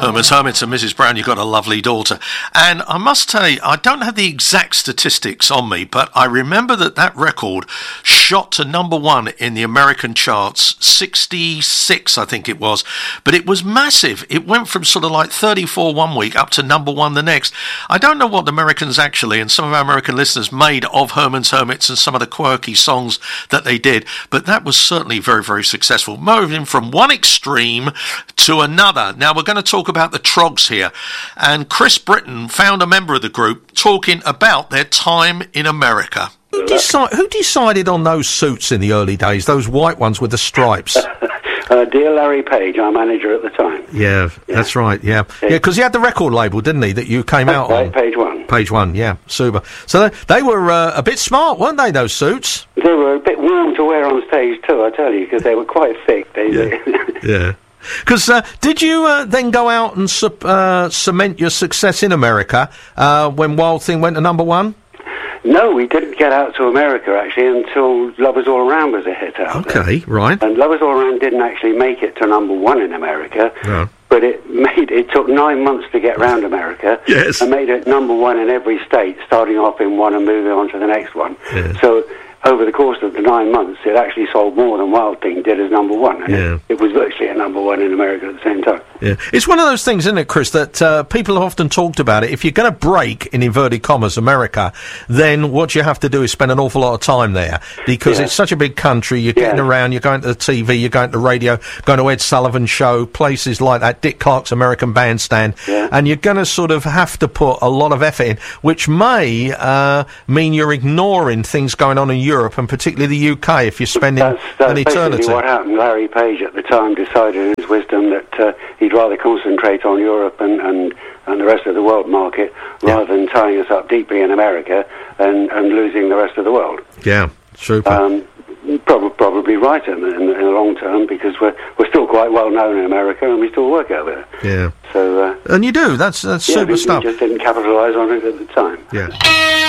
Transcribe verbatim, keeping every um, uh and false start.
Herman's Hermits and Missus Brown, you've got a lovely daughter. And I must tell you, I don't have the exact statistics on me, but I remember that that record shot to number one in the American charts, sixty-six, I think it was. But it was massive. It went from sort of like thirty-four one week up to number one the next. I don't know what the Americans actually, and some of our American listeners, made of Herman's Hermits and some of the quirky songs that they did, but that was certainly very, very successful. Moving from one extreme to another. Now, we're going to talk about the Troggs here, and Chris Britton found a member of the group talking about their time in America. Who, deci- who decided on those suits in the early days, those white ones with the stripes? Uh, dear Larry Page, our manager at the time. Yeah, yeah. That's right, yeah. Yeah, because he had the record label, didn't he, that you came that's out right, on? Page One. Page One, yeah, super. So they, they were uh, a bit smart, weren't they, those suits? They were a bit warm to wear on stage too, I tell you, because they were quite thick. They, yeah. yeah. Because uh, did you uh, then go out and su- uh, cement your success in America uh, when Wild Thing went to number one? No, we didn't get out to America, actually, until Lovers All Around was a hit out Okay, there. right. And Lovers All Around didn't actually make it to number one in America, no. but it made it took nine months to get round America, yes. and made it number one in every state, starting off in one and moving on to the next one. Yes. So over the course of the nine months, it actually sold more than Wild Thing did as number one. And yeah. it, it was virtually a number one in America at the same time. Yeah, it's one of those things, isn't it, Chris, that uh, people have often talked about it. If you're going to break, in inverted commas, America, then what you have to do is spend an awful lot of time there, because yeah. it's such a big country, you're getting yeah. around, you're going to the T V, you're going to the radio, going to Ed Sullivan Show, places like that, Dick Clark's American Bandstand, yeah. and you're going to sort of have to put a lot of effort in, which may uh, mean you're ignoring things going on in Europe, and particularly the U K, if you're spending that's, that's an eternity. Basically what happened. Larry Page at the time decided in his wisdom that uh, he'd rather concentrate on Europe and, and, and the rest of the world market yeah. rather than tying us up deeply in America and, and losing the rest of the world. Yeah, super. Um, prob- probably right in the, in, the, in the long term, because we're we're still quite well known in America and we still work over there. Yeah. So uh, and you do. That's that's yeah, super we, stuff. we just didn't capitalise on it at the time. Yeah.